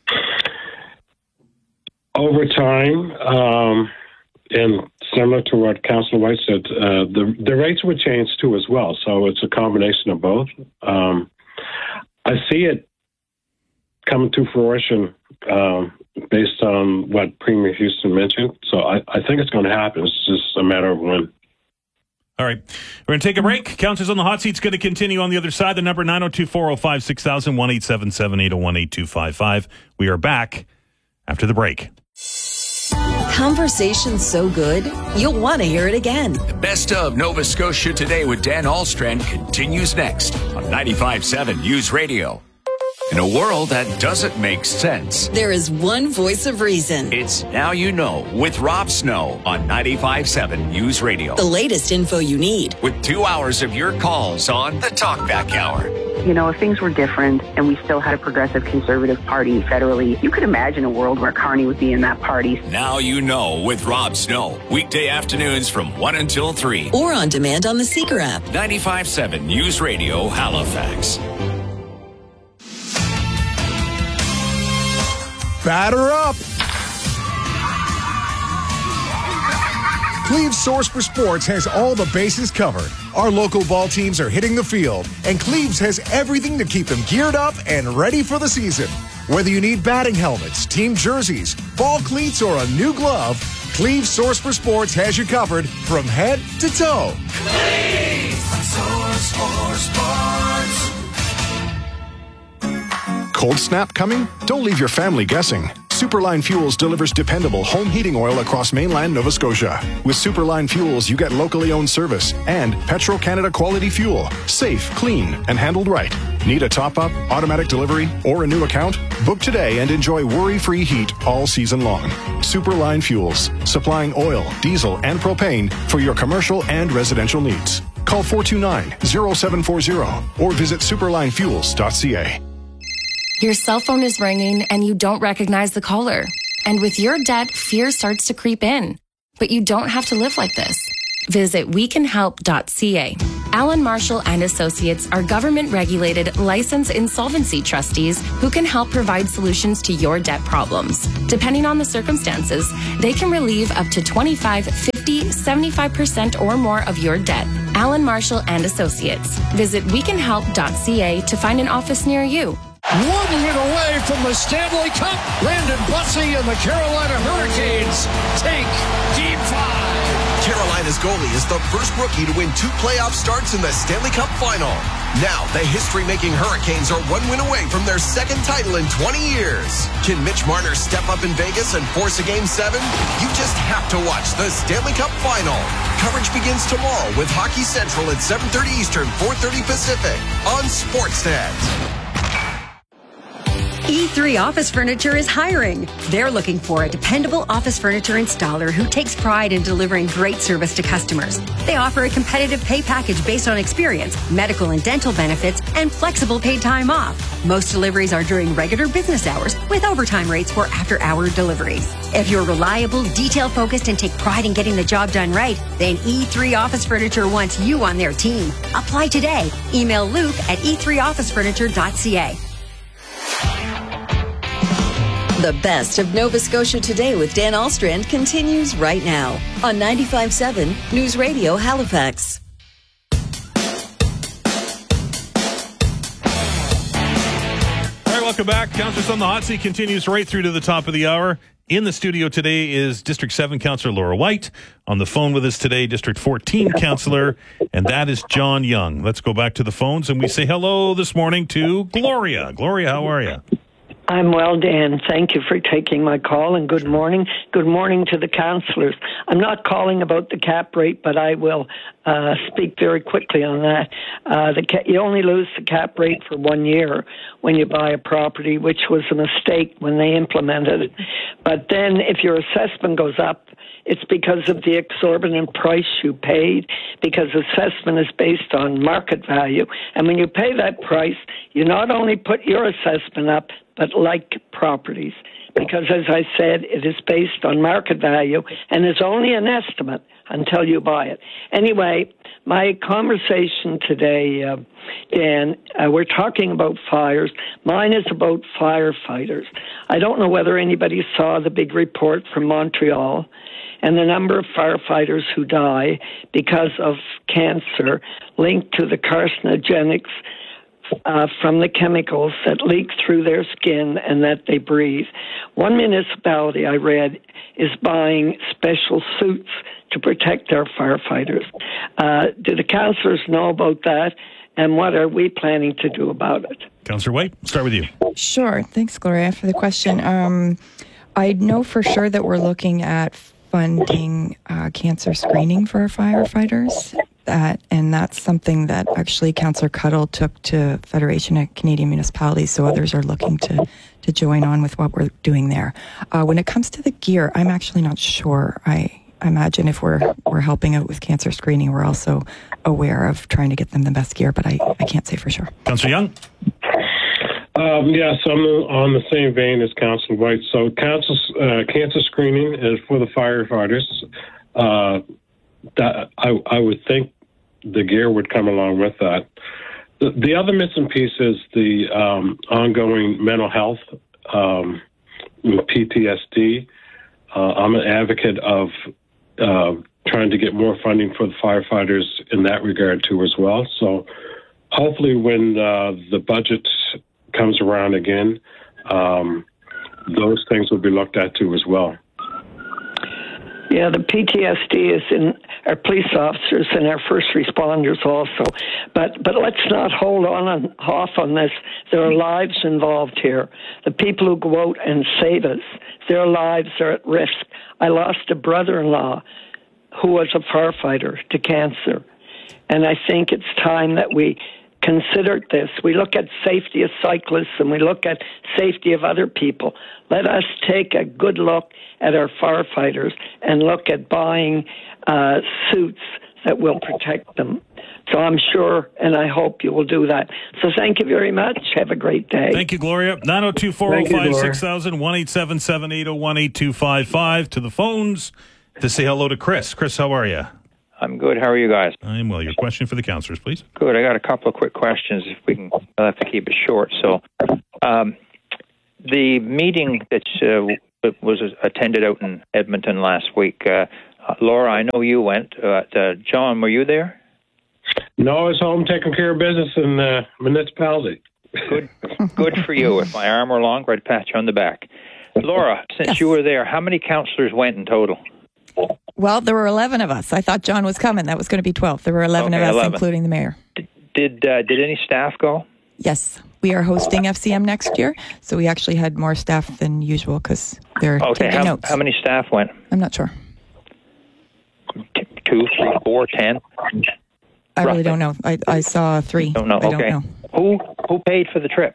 Over time, um, and similar to what Councillor White said, uh, the, the rates would change too as well. So it's a combination of both. Um, I see it coming to fruition um, based on what Premier Houston mentioned. So I, I think it's going to happen. It's just a matter of when. All right. We're going to take a break. Councillors on the Hot Seat's going to continue on the other side. The number nine oh two, four oh five, six thousand, one eight seven seven, eight oh one, eight two five five. We are back after the break. Conversation's so good, you'll want to hear it again. The best of Nova Scotia Today with Dan Alstrand continues next on ninety-five point seven News Radio. In a world that doesn't make sense, there is one voice of reason. It's Now You Know with Rob Snow on ninety-five point seven News Radio. The latest info you need. With two hours of your calls on the Talkback Hour. You know, if things were different and we still had a progressive conservative party federally, you could imagine a world where Carney would be in that party. Now You Know with Rob Snow. Weekday afternoons from one until three. Or on demand on the Seeker app. ninety-five point seven News Radio, Halifax. Batter up! Cleve's Source for Sports has all the bases covered. Our local ball teams are hitting the field, and Cleve's has everything to keep them geared up and ready for the season. Whether you need batting helmets, team jerseys, ball cleats, or a new glove, Cleve's Source for Sports has you covered from head to toe. Cleve's Source for Sports. Cold snap coming? Don't leave your family guessing. Superline Fuels delivers dependable home heating oil across mainland Nova Scotia. With Superline Fuels, you get locally owned service and Petro-Canada quality fuel. Safe, clean, and handled right. Need a top-up, automatic delivery, or a new account? Book today and enjoy worry-free heat all season long. Superline Fuels, supplying oil, diesel, and propane for your commercial and residential needs. Call four two nine, oh seven four oh or visit superline fuels dot c a. Your cell phone is ringing and you don't recognize the caller. And with your debt, fear starts to creep in. But you don't have to live like this. Visit we can help dot c a. Allen Marshall and Associates are government-regulated, licensed insolvency trustees who can help provide solutions to your debt problems. Depending on the circumstances, they can relieve up to twenty-five, fifty, seventy-five percent or more of your debt. Allen Marshall and Associates. Visit we can help dot c a to find an office near you. One win away from the Stanley Cup. Landon Bussey and the Carolina Hurricanes take Game five. Carolina's goalie is the first rookie to win two playoff starts in the Stanley Cup final. Now, the history-making Hurricanes are one win away from their second title in twenty years. Can Mitch Marner step up in Vegas and force a Game seven? You just have to watch the Stanley Cup final. Coverage begins tomorrow with Hockey Central at seven thirty Eastern, four thirty Pacific on Sportsnet. E three Office Furniture is hiring. They're looking for a dependable office furniture installer who takes pride in delivering great service to customers. They offer a competitive pay package based on experience, medical and dental benefits, and flexible paid time off. Most deliveries are during regular business hours with overtime rates for after-hour deliveries. If you're reliable, detail-focused, and take pride in getting the job done right, then E three Office Furniture wants you on their team. Apply today. Email Luke at e three office furniture dot c a. The best of Nova Scotia Today with Dan Alstrand continues right now on ninety-five point seven News Radio Halifax. All right, welcome back. Councillors on the Hot Seat continues right through to the top of the hour. In the studio today is District seven Councillor Laura White. On the phone with us today, District fourteen Councillor, and that is John Young. Let's go back to the phones, and we say hello this morning to Gloria. Gloria, how are you? I'm well, Dan. Thank you for taking my call, and good morning. Good morning to the councillors. I'm not calling about the cap rate, but I will uh, speak very quickly on that. Uh, the ca- you only lose the cap rate for one year when you buy a property, which was a mistake when they implemented it. But then if your assessment goes up, it's because of the exorbitant price you paid, because assessment is based on market value. And when you pay that price, you not only put your assessment up, but like properties. Because, as I said, it is based on market value and is only an estimate until you buy it. Anyway, my conversation today, uh, Dan, uh, we're talking about fires. Mine is about firefighters. I don't know whether anybody saw the big report from Montreal and the number of firefighters who die because of cancer linked to the carcinogenics Uh, from the chemicals that leak through their skin and that they breathe. One municipality I read is buying special suits to protect our firefighters. Uh, do the councillors know about that, and what are we planning to do about it? Councillor White, start with you. Sure. Thanks, Gloria, for the question. Um, I know for sure that we're looking at funding uh, cancer screening for our firefighters. That, and that's something that actually Councillor Cuddle took to Federation of Canadian Municipalities, so others are looking to, to join on with what we're doing there. Uh, when it comes to the gear, I'm actually not sure. I, I imagine if we're we're helping out with cancer screening, we're also aware of trying to get them the best gear, but I, I can't say for sure. Councillor Young? Um, yes, I'm on the same vein as Councillor White. So cancer, uh, cancer screening is for the firefighters. Uh, that I, I would think the gear would come along with that. The, the other missing piece is the um, ongoing mental health um, with P T S D. Uh, I'm an advocate of uh, trying to get more funding for the firefighters in that regard too as well. So hopefully when uh, the budget comes around again, um, those things will be looked at too as well. Yeah, the P T S D is in our police officers and our first responders also. But but let's not hold on and off on this. There are lives involved here. The people who go out and save us, their lives are at risk. I lost a brother-in-law who was a firefighter to cancer. And I think it's time that we considered this. We look at safety of cyclists and we look at safety of other people. Let us take a good look at our firefighters and look at buying uh, suits that will protect them. So I'm sure and I hope you will do that. So thank you very much. Have a great day. Thank you, Gloria. nine oh two, four oh five, six thousand, one eight seven seven, eight oh one, eight two five five to the phones to say hello to Chris. Chris, how are you? I'm good. How are you guys? I'm well. Your question for the counselors, please. Good. I got a couple of quick questions. If we can, I'll have to keep it short. So, um, the meeting that uh, was attended out in Edmonton last week, uh, uh, Laura, I know you went. Uh, uh, John, were you there? No, I was home taking care of business in the municipality. Good, good for you. If my arm were longer, I'd pat you on the back. Laura, since yes. you were there, how many counselors went in total? Well, there were eleven of us. I thought John was coming. That was going to be twelve. There were eleven okay, of us, eleven. Including the mayor. Did did, uh, did any staff go? Yes. We are hosting F C M next year, so we actually had more staff than usual because they're okay, taking how, notes. How many staff went? I'm not sure. Two, three, four, ten? I really don't know. I, I saw three. Don't know. I okay. Don't know. Who who paid for the trip?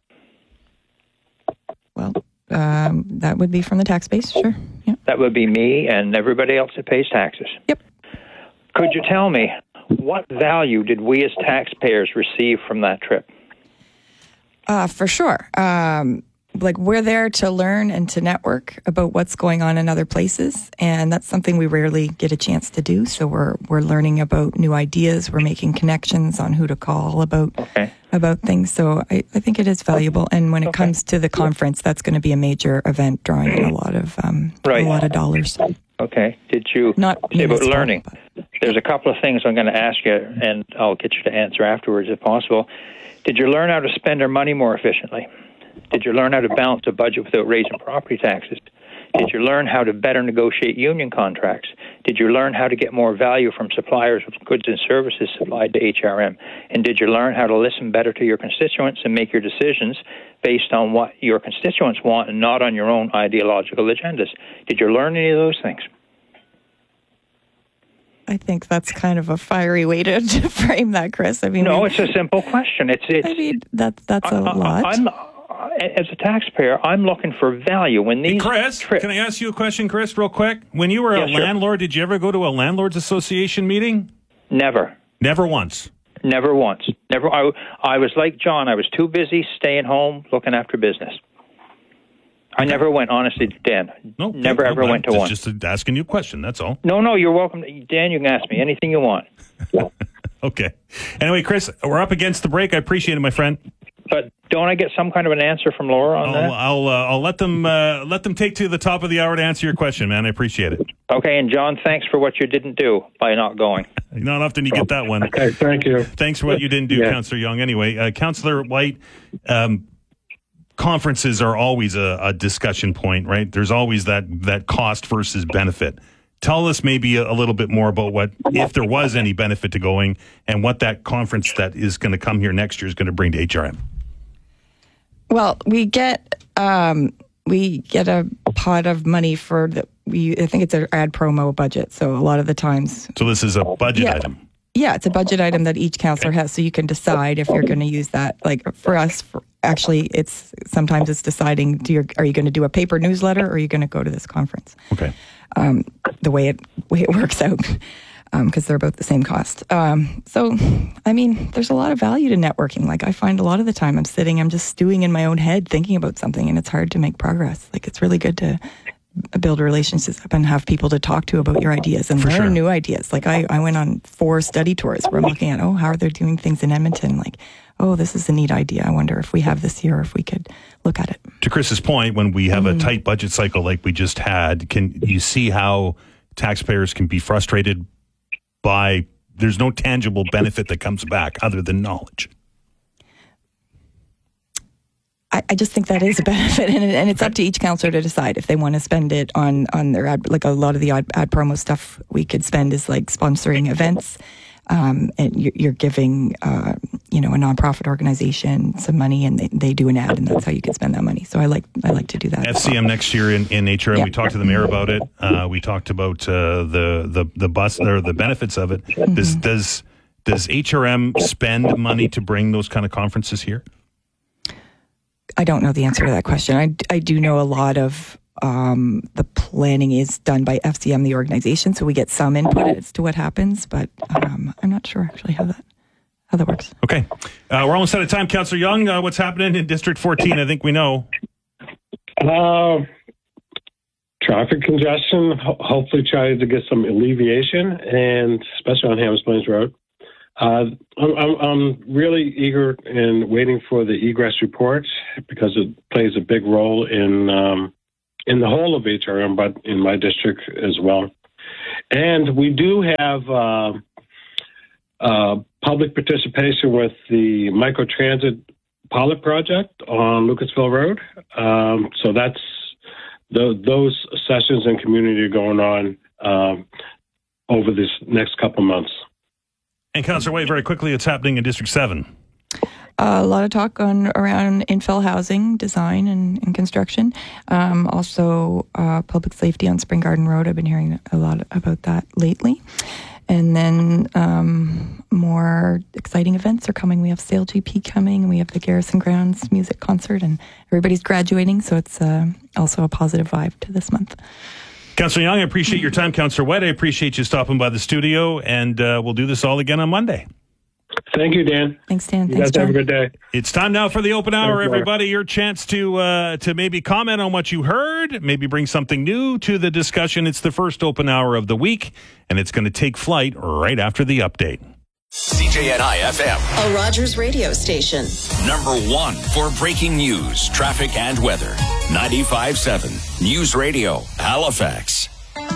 Well, um, that would be from the tax base, sure. Yeah. That would be me and everybody else that pays taxes. Yep. Could you tell me what value did we as taxpayers receive from that trip? Uh, for sure. Um, like we're there to learn and to network about what's going on in other places, and that's something we rarely get a chance to do. So we're we're learning about new ideas. We're making connections on who to call about okay. about things. So I, I think it is valuable. And when it okay. comes to the conference, that's going to be a major event, drawing in a lot of um, right. a lot of dollars. Okay. Did you not say about learning? But. There's a couple of things I'm going to ask you, and I'll get you to answer afterwards if possible. Did you learn how to spend our money more efficiently? Did you learn how to balance a budget without raising property taxes? Did you learn how to better negotiate union contracts? Did you learn how to get more value from suppliers of goods and services supplied to H R M? And did you learn how to listen better to your constituents and make your decisions based on what your constituents want and not on your own ideological agendas? Did you learn any of those things? I think that's kind of a fiery way to, to frame that, Chris. I mean, no, we, it's a simple question. It's, it's. I mean, that, that's a I, lot. I'm, as a taxpayer, I'm looking for value when these. Hey, Chris, trips, can I ask you a question, Chris, real quick? When you were yeah, a sure. landlord, did you ever go to a landlords association meeting? Never. Never once. Never once. Never. I, I was like John. I was too busy staying home, looking after business. I okay. never went, honestly, Dan. No, never no, ever no, went to just, one. Just asking you a question, that's all. No, no, you're welcome. Dan, you can ask me anything you want. Okay. Anyway, Chris, we're up against the break. I appreciate it, my friend. But don't I get some kind of an answer from Laura on I'll, that? I'll uh, I'll let them uh, let them take to the top of the hour to answer your question, man. I appreciate it. Okay, and John, thanks for what you didn't do by not going. Not often you get that one. Okay, thank you. Thanks for what you didn't do, yeah. Councillor Young. Anyway, uh, Councillor White, um, conferences are always a, a discussion point, right? There's always that that cost versus benefit. Tell us maybe a, a little bit more about what, if there was any benefit to going, and what that conference that is going to come here next year is going to bring to H R M. Well, we get um, we get a pot of money for the. We I think it's an ad promo budget. So a lot of the times. So this is a budget yeah, item. Yeah, it's a budget item that each councillor has, so you can decide if you're going to use that. Like for us, for, actually, it's sometimes it's deciding: do you, are you going to do a paper newsletter, or are you going to go to this conference? Okay. Um, the way it way it works out, because um, they're both the same cost. Um, so, I mean, there's a lot of value to networking. Like I find a lot of the time, I'm sitting, I'm just stewing in my own head, thinking about something, and it's hard to make progress. Like it's really good to build relationships up and have people to talk to about your ideas and For learn sure. new ideas. Like I, I went on four study tours where I'm looking at, oh, how are they doing things in Edmonton? Like, oh, this is a neat idea. I wonder if we have this here, or if we could look at it. To Chris's point, when we have Mm-hmm. a tight budget cycle like we just had, can you see how taxpayers can be frustrated by there's no tangible benefit that comes back other than knowledge? I, I just think that is a benefit, and, and it's up to each councillor to decide if they want to spend it on, on their ad. Like a lot of the ad, ad promo stuff we could spend is like sponsoring events, um, and you're, you're giving uh, you know a nonprofit organization some money, and they, they do an ad, and that's how you can spend that money. So I like I like to do that. F C M next year in, in H R M. Yeah. We talked to the mayor about it. Uh, we talked about uh, the the the bus or the benefits of it. Mm-hmm. Does does does H R M spend money to bring those kind of conferences here? I don't know the answer to that question. I, I do know a lot of um, the planning is done by F C M, the organization, so we get some input as to what happens, but um, I'm not sure actually how that how that works. Okay. Uh, we're almost out of time. Councillor Young, uh, what's happening in District fourteen? I think we know. Uh, traffic congestion, ho- hopefully try to get some alleviation, and especially on Hammonds Plains Road. Uh, I'm, I'm, I'm really eager and waiting for the egress report because it plays a big role in um, in the whole of H R M, but in my district as well. And we do have uh, uh, public participation with the microtransit pilot project on Lucasville Road. Um, so that's the, those sessions and community are going on um, over this next couple months. And Councillor White, very quickly, it's happening in District seven. Uh, a lot of talk on around infill housing design and, and construction. Um, also, uh, public safety on Spring Garden Road. I've been hearing a lot about that lately. And then um, more exciting events are coming. We have Sail G P coming. We have the Garrison Grounds music concert, and everybody's graduating. So it's uh, also a positive vibe to this month. Councillor Young, I appreciate your time. Councillor White, I appreciate you stopping by the studio, and uh, we'll do this all again on Monday. Thank you, Dan. Thanks, Dan. You Thanks, guys have John. a good day. It's time now for the open hour, Thanks, everybody. Your chance to uh, to maybe comment on what you heard, maybe bring something new to the discussion. It's the first open hour of the week, and it's going to take flight right after the update. C J N I F M. A Rogers radio station. Number one for breaking news, traffic, and weather. ninety-five point seven News Radio, Halifax.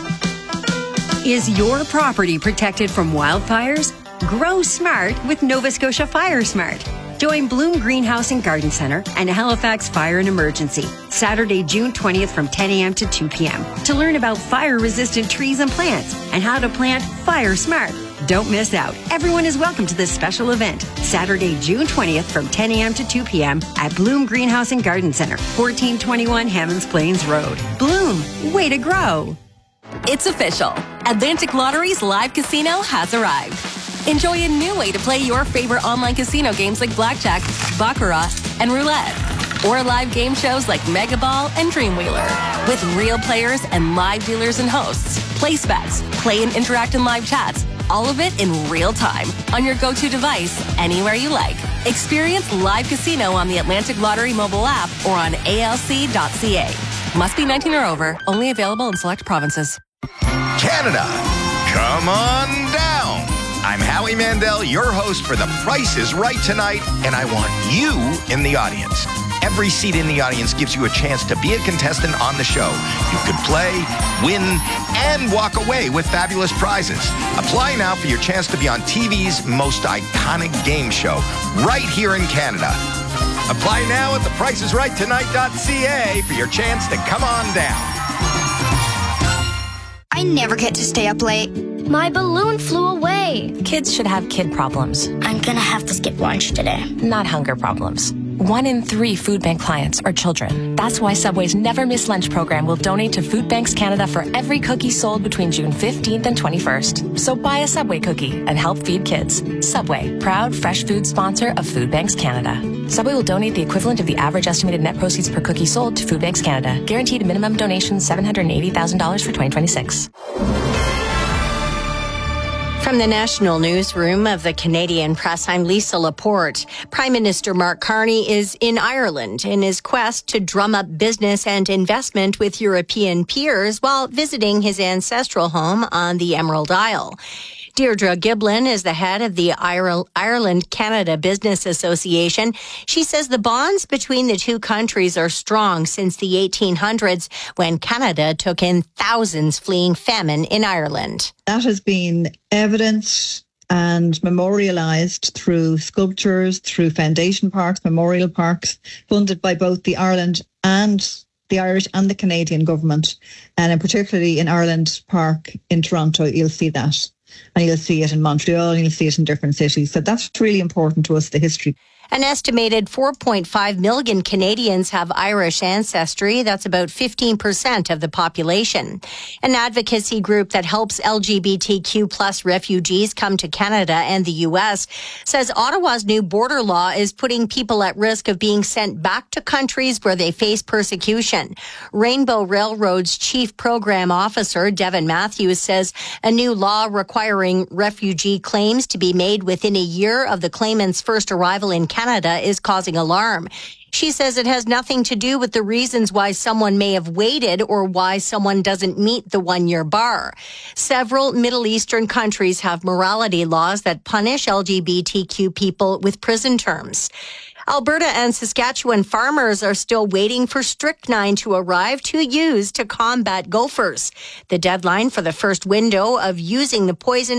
Is your property protected from wildfires? Grow smart with Nova Scotia Fire Smart. Join Bloom Greenhouse and Garden Centre and Halifax Fire and Emergency Saturday, June twentieth from ten a.m. to two p.m. to learn about fire-resistant trees and plants and how to plant Fire Smart. Don't miss out. Everyone is welcome to this special event Saturday, June twentieth from ten a.m. to two p.m. at Bloom Greenhouse and Garden Centre, fourteen twenty-one Hammonds Plains Road. Bloom, way to grow. It's official. Atlantic Lottery's live casino has arrived. Enjoy a new way to play your favorite online casino games like Blackjack, Baccarat, and Roulette. Or live game shows like Mega Ball and Dreamwheeler. With real players and live dealers and hosts. Place bets, play and interact in live chats. All of it in real time on your go-to device, anywhere you like. Experience live casino on the Atlantic Lottery mobile app or on A L C dot C A. Must be nineteen or over. Only available in select provinces. Canada, come on down. I'm Howie Mandel, your host for The Price is Right tonight, and I want you in the audience. Every seat in the audience gives you a chance to be a contestant on the show. You could play, win, and walk away with fabulous prizes. Apply now for your chance to be on T V's most iconic game show, right here in Canada. Apply now at the price is right tonight dot C A for your chance to come on down. I never get to stay up late. My balloon flew away. Kids should have kid problems. I'm gonna have to skip lunch today. Not hunger problems. One in three food bank clients are children. That's why Subway's Never Miss Lunch program will donate to Food Banks Canada for every cookie sold between June fifteenth and twenty-first. So buy a Subway cookie and help feed kids. Subway, proud fresh food sponsor of Food Banks Canada. Subway will donate the equivalent of the average estimated net proceeds per cookie sold to Food Banks Canada. Guaranteed minimum donation seven hundred eighty thousand dollars for twenty twenty-six. From the National Newsroom of the Canadian Press, I'm Lisa Laporte. Prime Minister Mark Carney is in Ireland in his quest to drum up business and investment with European peers while visiting his ancestral home on the Emerald Isle. Deirdre Giblin is the head of the Ireland-Canada Business Association. She says the bonds between the two countries are strong since the eighteen hundreds, when Canada took in thousands fleeing famine in Ireland. That has been evidenced and memorialised through sculptures, through foundation parks, memorial parks, funded by both the Ireland and the Irish and the Canadian government. And particularly in Ireland Park in Toronto, you'll see that. And you'll see it in Montreal, and you'll see it in different cities. So that's really important to us, the history. An estimated four point five million Canadians have Irish ancestry. That's about fifteen percent of the population. An advocacy group that helps L G B T Q plus refugees come to Canada and the U S says Ottawa's new border law is putting people at risk of being sent back to countries where they face persecution. Rainbow Railroad's chief program officer, Devin Matthews, says a new law requiring refugee claims to be made within a year of the claimant's first arrival in Canada is causing alarm. She says it has nothing to do with the reasons why someone may have waited or why someone doesn't meet the one-year bar. Several Middle Eastern countries have morality laws that punish L G B T Q people with prison terms. Alberta and Saskatchewan farmers are still waiting for strychnine to arrive to use to combat gophers. The deadline for the first window of using the poison